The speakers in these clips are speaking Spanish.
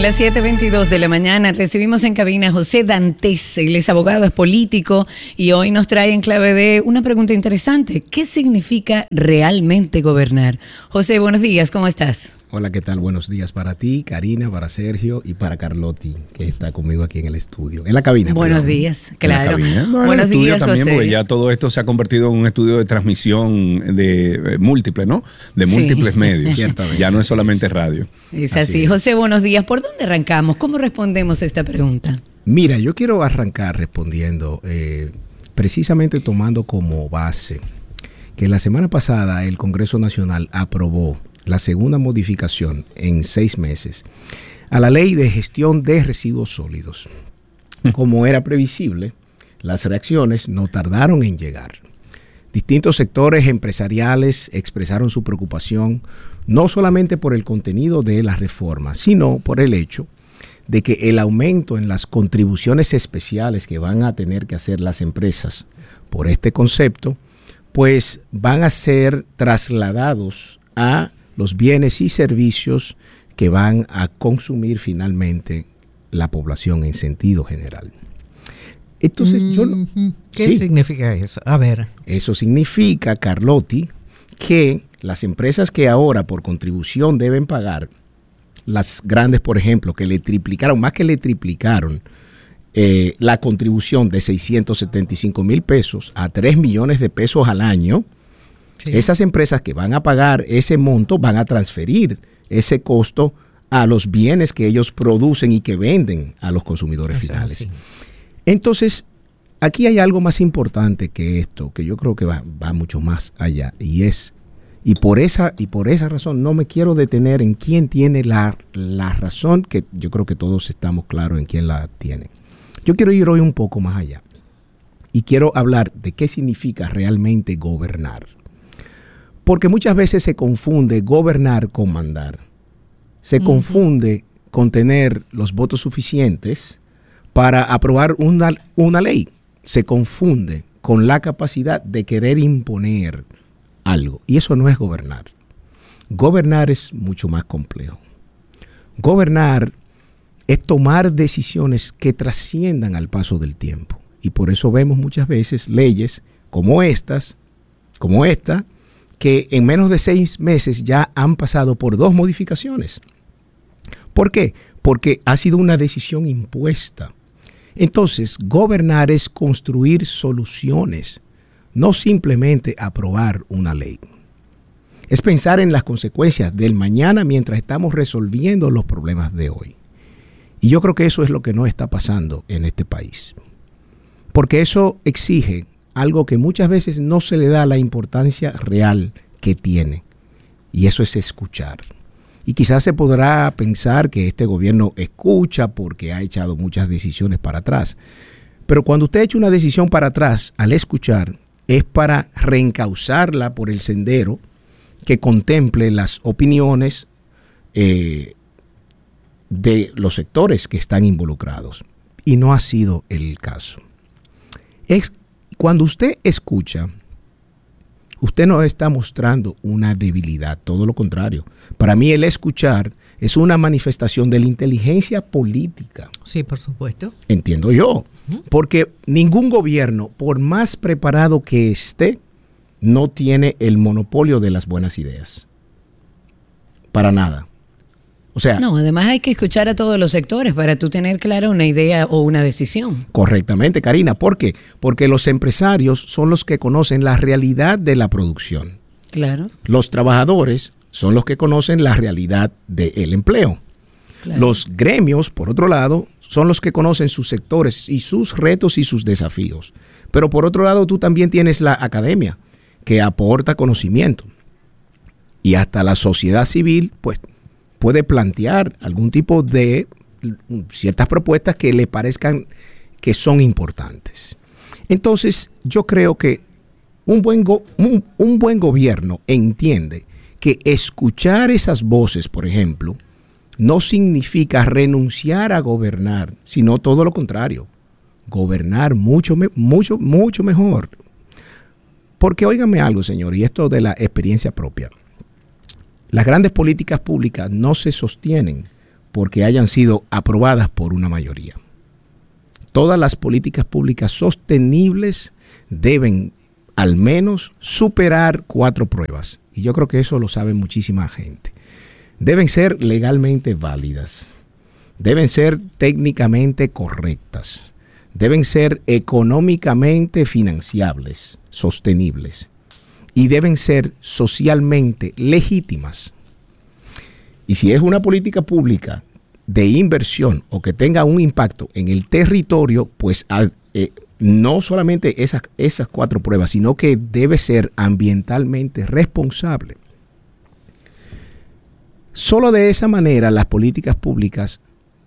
las 7:22 de la mañana recibimos en cabina a José Dantes. Él es abogado, es político y hoy nos trae en clave de una pregunta interesante. ¿Qué significa realmente gobernar? José, buenos días, ¿cómo estás? Hola, ¿qué tal? Buenos días para ti, Karina, para Sergio y para Carlotti, que está conmigo aquí en el estudio, en la cabina. Buenos días, claro. No, buenos días, también, José. porque ya todo esto se ha convertido en un estudio de transmisión de múltiple, ¿no? De múltiples medios. Ciertamente. Ya no es solamente radio. Es así. José, buenos días. ¿Por dónde arrancamos? ¿Cómo respondemos a esta pregunta? Mira, yo quiero arrancar respondiendo, precisamente tomando como base que la semana pasada el Congreso Nacional aprobó la segunda modificación en 6 meses a la Ley de Gestión de Residuos Sólidos. Como era previsible, las reacciones no tardaron en llegar. Distintos sectores empresariales expresaron su preocupación no solamente por el contenido de la reforma, sino por el hecho de que el aumento en las contribuciones especiales que van a tener que hacer las empresas por este concepto, pues van a ser trasladados a los bienes y servicios que van a consumir finalmente la población en sentido general. Entonces, ¿Qué significa eso? A ver. Eso significa, Carlotti, que las empresas que ahora por contribución deben pagar, las grandes, por ejemplo, que le triplicaron, más que le triplicaron la contribución de 675,000 pesos a 3 millones de pesos al año, sí. Esas empresas que van a pagar ese monto van a transferir ese costo a los bienes que ellos producen y que venden a los consumidores finales. Sí. Entonces, aquí hay algo más importante que esto, que yo creo que va mucho más allá, y por esa razón no me quiero detener en quién tiene la razón, que yo creo que todos estamos claros en quién la tiene. Yo quiero ir hoy un poco más allá y quiero hablar de qué significa realmente gobernar. Porque muchas veces se confunde gobernar con mandar. Se confunde con tener los votos suficientes para aprobar una ley. Se confunde con la capacidad de querer imponer algo. Y eso no es gobernar. Gobernar es mucho más complejo. Gobernar es tomar decisiones que trasciendan al paso del tiempo. Y por eso vemos muchas veces leyes como esta, que en menos de 6 meses ya han pasado por 2 modificaciones. ¿Por qué? Porque ha sido una decisión impuesta. Entonces, gobernar es construir soluciones, no simplemente aprobar una ley. Es pensar en las consecuencias del mañana mientras estamos resolviendo los problemas de hoy. Y yo creo que eso es lo que no está pasando en este país. Porque eso exige algo que muchas veces no se le da la importancia real que tiene, y eso es escuchar. Y quizás se podrá pensar que este gobierno escucha porque ha echado muchas decisiones para atrás, pero cuando usted echa una decisión para atrás, al escuchar, es para reencauzarla por el sendero que contemple las opiniones de los sectores que están involucrados, y no ha sido el caso. Cuando usted escucha, usted no está mostrando una debilidad, todo lo contrario. Para mí el escuchar es una manifestación de la inteligencia política. Sí, por supuesto. Entiendo yo, porque ningún gobierno, por más preparado que esté, no tiene el monopolio de las buenas ideas. Para nada. O sea, no, además hay que escuchar a todos los sectores para tú tener clara una idea o una decisión. Correctamente, Karina. ¿Por qué? Porque los empresarios son los que conocen la realidad de la producción. Claro. Los trabajadores son los que conocen la realidad del empleo. Claro. Los gremios, por otro lado, son los que conocen sus sectores y sus retos y sus desafíos. Pero por otro lado, tú también tienes la academia, que aporta conocimiento. Y hasta la sociedad civil, pues, puede plantear algún tipo de ciertas propuestas que le parezcan que son importantes. Entonces, yo creo que un buen gobierno entiende que escuchar esas voces, por ejemplo, no significa renunciar a gobernar, sino todo lo contrario, gobernar mucho mejor. Porque óigame algo, señor, y esto de la experiencia propia. Las grandes políticas públicas no se sostienen porque hayan sido aprobadas por una mayoría. Todas las políticas públicas sostenibles deben al menos superar 4 pruebas. Y yo creo que eso lo sabe muchísima gente. Deben ser legalmente válidas. Deben ser técnicamente correctas. Deben ser económicamente financiables, sostenibles. Y deben ser socialmente legítimas. Y si es una política pública de inversión o que tenga un impacto en el territorio, pues no solamente esas 4 pruebas, sino que debe ser ambientalmente responsable. Solo de esa manera las políticas públicas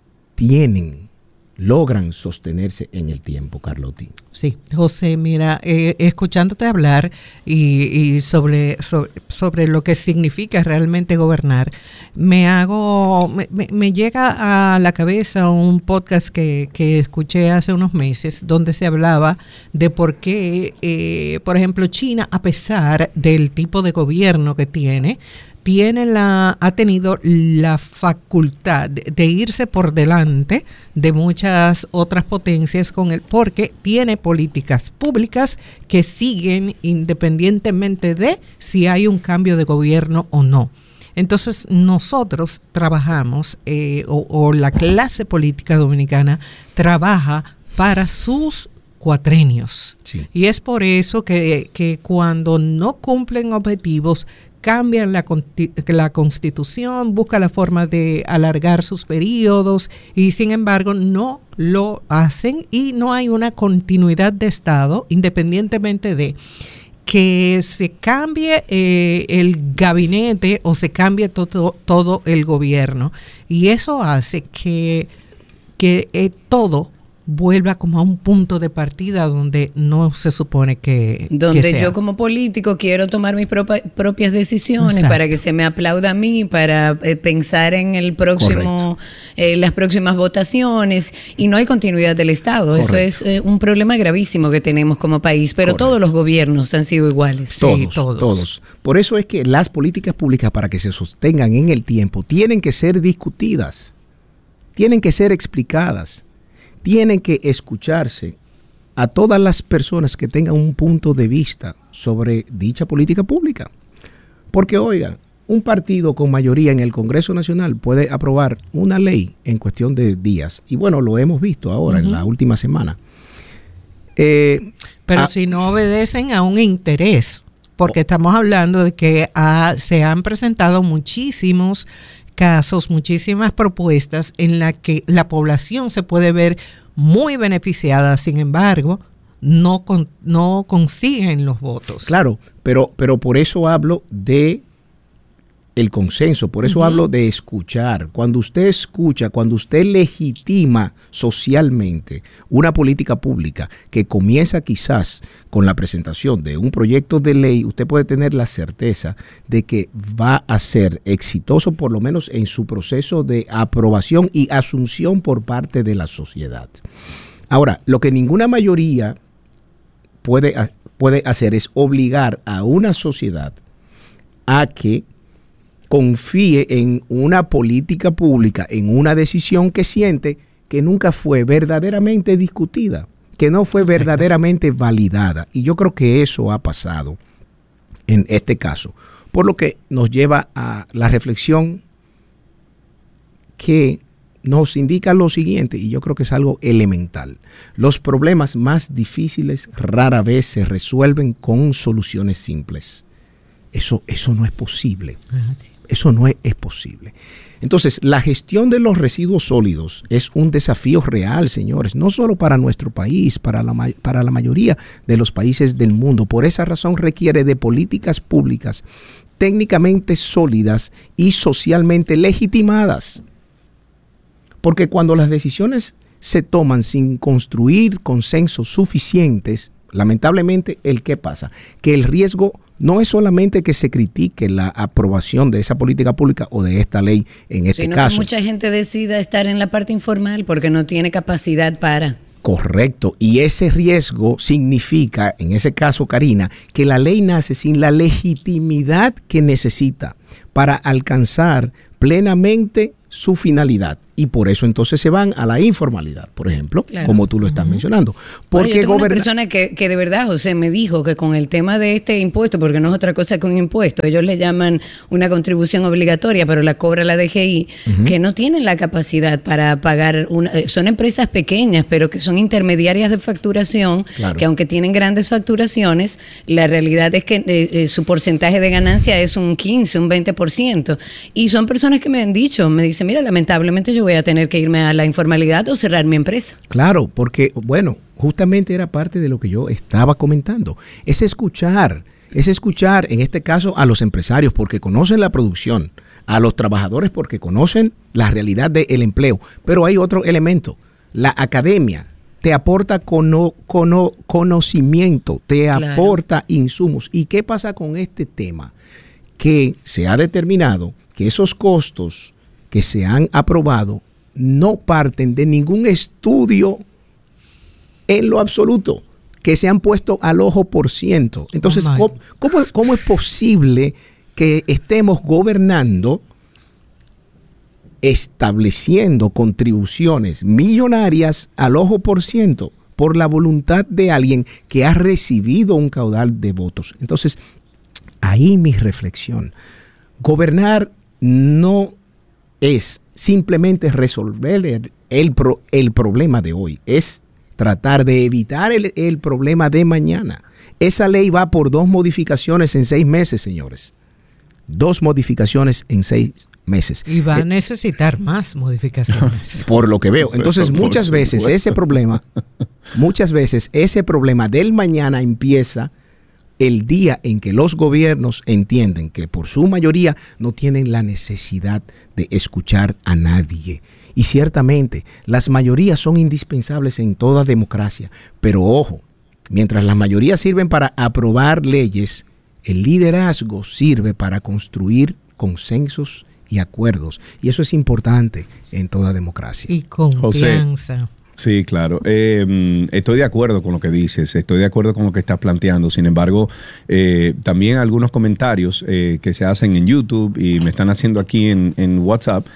logran sostenerse en el tiempo, Carlotti. Sí, José, mira, escuchándote hablar y sobre lo que significa realmente gobernar, me llega a la cabeza un podcast que escuché hace unos meses donde se hablaba de por qué, por ejemplo, China, a pesar del tipo de gobierno que tiene, ha tenido la facultad de irse por delante de muchas otras potencias porque tiene políticas públicas que siguen independientemente de si hay un cambio de gobierno o no. Entonces nosotros trabajamos, o la clase política dominicana trabaja para sus cuatrenios. Sí. Y es por eso que cuando no cumplen objetivos, cambian la Constitución, busca la forma de alargar sus periodos y sin embargo no lo hacen y no hay una continuidad de Estado independientemente de que se cambie el gabinete o se cambie todo el gobierno. Y eso hace que todo vuelva como a un punto de partida donde no se supone que sea. Yo como político quiero tomar mis propias decisiones. Exacto. Para que se me aplauda a mí, para pensar en el próximo, las próximas votaciones, y no hay continuidad del Estado. Correcto. Eso es un problema gravísimo que tenemos como país, pero correcto. Todos los gobiernos han sido iguales. Todos. Por eso es que las políticas públicas, para que se sostengan en el tiempo, tienen que ser discutidas, tienen que ser explicadas. Tienen que escucharse a todas las personas que tengan un punto de vista sobre dicha política pública. Porque, oiga, un partido con mayoría en el Congreso Nacional puede aprobar una ley en cuestión de días. Y bueno, lo hemos visto ahora en la última semana. Pero si no obedecen a un interés, porque estamos hablando de que se han presentado muchísimos casos, muchísimas propuestas en la que la población se puede ver muy beneficiada, sin embargo, no consiguen los votos. Claro, pero por eso hablo de el consenso, por eso hablo de escuchar. Cuando usted escucha, cuando usted legitima socialmente una política pública que comienza quizás con la presentación de un proyecto de ley, usted puede tener la certeza de que va a ser exitoso, por lo menos en su proceso de aprobación y asunción por parte de la sociedad. Ahora, lo que ninguna mayoría puede hacer es obligar a una sociedad a que confíe en una política pública, en una decisión que siente que nunca fue verdaderamente discutida, que no fue verdaderamente validada. Y yo creo que eso ha pasado en este caso. Por lo que nos lleva a la reflexión que nos indica lo siguiente, y yo creo que es algo elemental. Los problemas más difíciles rara vez se resuelven con soluciones simples. Eso no es posible. Sí. Eso no es posible. Entonces, la gestión de los residuos sólidos es un desafío real, señores, no solo para nuestro país, para la mayoría de los países del mundo. Por esa razón requiere de políticas públicas técnicamente sólidas y socialmente legitimadas. Porque cuando las decisiones se toman sin construir consensos suficientes, lamentablemente, ¿qué pasa? Que el riesgo no es solamente que se critique la aprobación de esa política pública o de esta ley en este caso. Que mucha gente decida estar en la parte informal porque no tiene capacidad para. Correcto. Y ese riesgo significa, en ese caso, Karina, que la ley nace sin la legitimidad que necesita para alcanzar plenamente su finalidad. Y por eso entonces se van a la informalidad, por ejemplo, como tú lo estás mencionando. Porque yo tengo una persona que de verdad, José, me dijo que con el tema de este impuesto, porque no es otra cosa que un impuesto, ellos le llaman una contribución obligatoria, pero la cobra la DGI, que no tienen la capacidad para pagar, son empresas pequeñas, pero que son intermediarias de facturación, que aunque tienen grandes facturaciones, la realidad es que su porcentaje de ganancia es un 15, un 20%. Y son personas que me han dicho, me dicen, mira, lamentablemente yo voy a tener que irme a la informalidad o cerrar mi empresa. Claro, porque, bueno, justamente era parte de lo que yo estaba comentando. Es escuchar, en este caso, a los empresarios porque conocen la producción, a los trabajadores porque conocen la realidad del empleo. Pero hay otro elemento, la academia te aporta conocimiento, te aporta insumos. ¿Y qué pasa con este tema? Que se ha determinado que esos costos que se han aprobado no parten de ningún estudio en lo absoluto, que se han puesto al ojo por ciento. Entonces, ¿cómo es posible que estemos gobernando estableciendo contribuciones millonarias al ojo por ciento por la voluntad de alguien que ha recibido un caudal de votos? Entonces, ahí mi reflexión. Gobernar no es simplemente resolver el problema de hoy, es tratar de evitar el problema de mañana. Esa ley va por 2 modificaciones en 6 meses, señores. 2 modificaciones en 6 meses. Y va a necesitar más modificaciones. Por lo que veo. Entonces, muchas veces ese problema del mañana empieza el día en que los gobiernos entienden que por su mayoría no tienen la necesidad de escuchar a nadie. Y ciertamente las mayorías son indispensables en toda democracia. Pero ojo, mientras las mayorías sirven para aprobar leyes, el liderazgo sirve para construir consensos y acuerdos. Y eso es importante en toda democracia. Y confianza. José. Sí, claro. Estoy de acuerdo con lo que dices, estoy de acuerdo con lo que estás planteando. Sin embargo, también algunos comentarios que se hacen en YouTube y me están haciendo aquí en WhatsApp,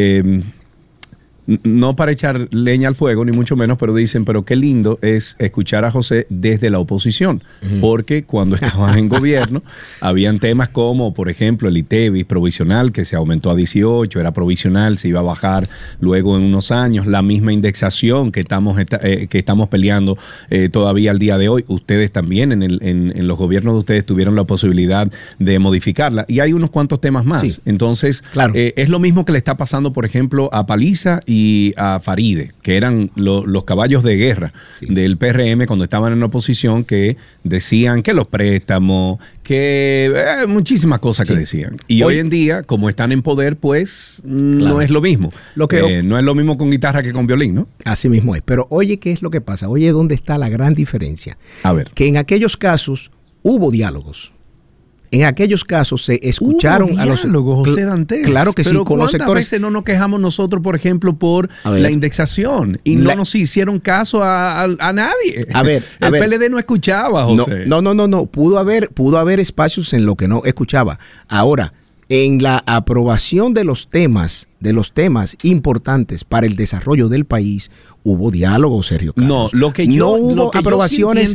no para echar leña al fuego, ni mucho menos, pero dicen, pero qué lindo es escuchar a José desde la oposición, porque cuando estaban en gobierno, habían temas como, por ejemplo, el ITEVIS provisional, que se aumentó a 18, era provisional, se iba a bajar luego en unos años, la misma indexación que estamos peleando todavía al día de hoy. Ustedes también, en los gobiernos de ustedes, tuvieron la posibilidad de modificarla, y hay unos cuantos temas más. Sí. Entonces, claro. Es lo mismo que le está pasando, por ejemplo, a Paliza y a Faride, que eran los caballos de guerra del PRM cuando estaban en la oposición, que decían que los préstamos, que muchísimas cosas que decían. Y hoy en día, como están en poder, pues no es lo mismo. No es lo mismo con guitarra que con violín, ¿no? Así mismo es. Pero oye, ¿qué es lo que pasa? Oye, ¿dónde está la gran diferencia? A ver. Que en aquellos casos hubo diálogos. En aquellos casos se escucharon a los José Dantes. Claro que sí, con los sectores. ¿Cuántas veces no nos quejamos nosotros, por ejemplo, por la indexación? Y no nos hicieron caso a nadie. El PLD no escuchaba, José. No. Pudo haber espacios en lo que no escuchaba. Ahora, en la aprobación de los temas importantes para el desarrollo del país, hubo diálogo, Sergio Carlos. No hubo aprobaciones,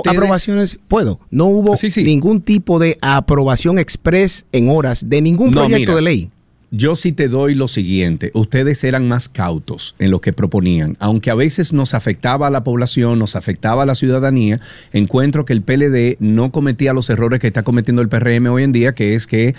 no hubo ningún tipo de aprobación express en horas de ningún proyecto de ley. Yo sí te doy lo siguiente, ustedes eran más cautos en lo que proponían, aunque a veces nos afectaba a la población, nos afectaba a la ciudadanía. Encuentro que el PLD no cometía los errores que está cometiendo el PRM hoy en día, que es que,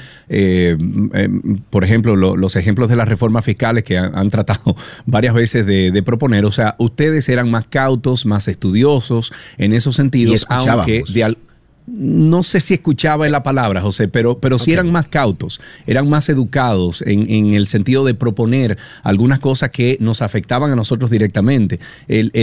por ejemplo, los ejemplos de las reformas fiscales que han tratado varias veces de proponer, o sea, ustedes eran más cautos, más estudiosos en esos sentidos, aunque no sé si escuchaba la palabra, José, pero sí eran más cautos, eran más educados en el sentido de proponer algunas cosas que nos afectaban a nosotros directamente.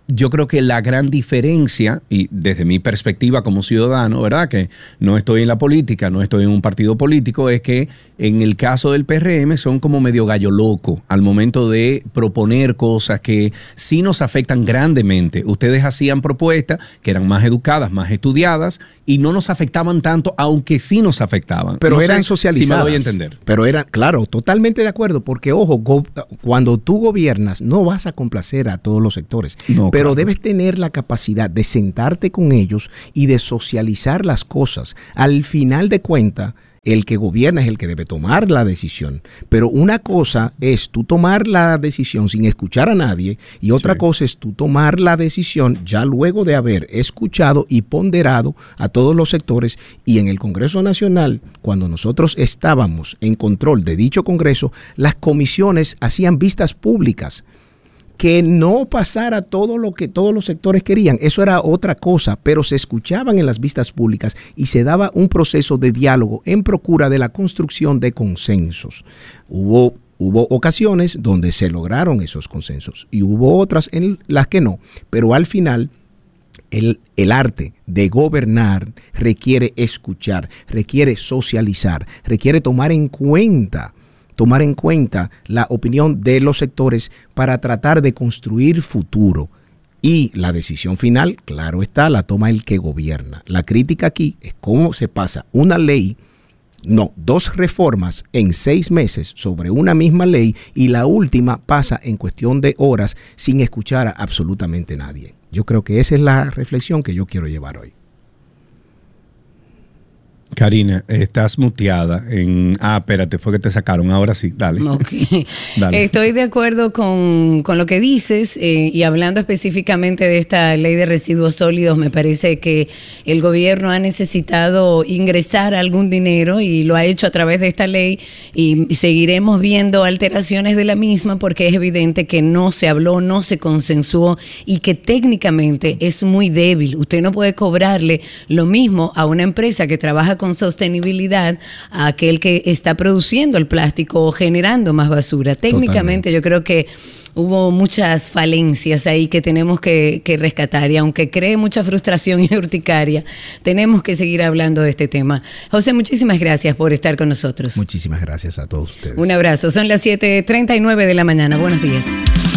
yo creo que la gran diferencia, y desde mi perspectiva como ciudadano, ¿verdad? Que no estoy en la política, no estoy en un partido político, es que en el caso del PRM son como medio gallo loco al momento de proponer cosas que sí nos afectan grandemente. Ustedes hacían propuestas que eran más educadas, más estudiadas y no nos afectaban tanto, aunque sí nos afectaban. Pero no eran sé socializadas. Si me doy a entender. Pero eran, claro, totalmente de acuerdo, porque ojo, cuando tú gobiernas no vas a complacer a todos los sectores, No, pero claro. debes tener la capacidad de sentarte con ellos y de socializar las cosas. Al final de cuentas, el que gobierna es el que debe tomar la decisión. Pero una cosa es tú tomar la decisión sin escuchar a nadie y otra cosa es tú tomar la decisión ya luego de haber escuchado y ponderado a todos los sectores. Y en el Congreso Nacional, cuando nosotros estábamos en control de dicho Congreso, las comisiones hacían vistas públicas. Que no pasara todo lo que todos los sectores querían, eso era otra cosa, pero se escuchaban en las vistas públicas y se daba un proceso de diálogo en procura de la construcción de consensos. Hubo ocasiones donde se lograron esos consensos y hubo otras en las que no, pero al final el arte de gobernar requiere escuchar, requiere socializar, requiere tomar en cuenta la opinión de los sectores para tratar de construir futuro. Y la decisión final, claro está, la toma el que gobierna. La crítica aquí es cómo se pasa una ley, dos reformas en 6 meses sobre una misma ley y la última pasa en cuestión de horas sin escuchar a absolutamente nadie. Yo creo que esa es la reflexión que yo quiero llevar hoy. Karina, estás muteada espérate, fue que te sacaron. Ahora sí, dale. Okay. Dale. Estoy de acuerdo con lo que dices y hablando específicamente de esta ley de residuos sólidos, me parece que el gobierno ha necesitado ingresar algún dinero y lo ha hecho a través de esta ley y seguiremos viendo alteraciones de la misma porque es evidente que no se habló, no se consensuó y que técnicamente es muy débil. Usted no puede cobrarle lo mismo a una empresa que trabaja con sostenibilidad a aquel que está produciendo el plástico o generando más basura. Técnicamente yo creo que hubo muchas falencias ahí que tenemos que rescatar y aunque cree mucha frustración y urticaria, tenemos que seguir hablando de este tema. José, muchísimas gracias por estar con nosotros. Muchísimas gracias a todos ustedes. Un abrazo. Son las 7:39 de la mañana. Buenos días.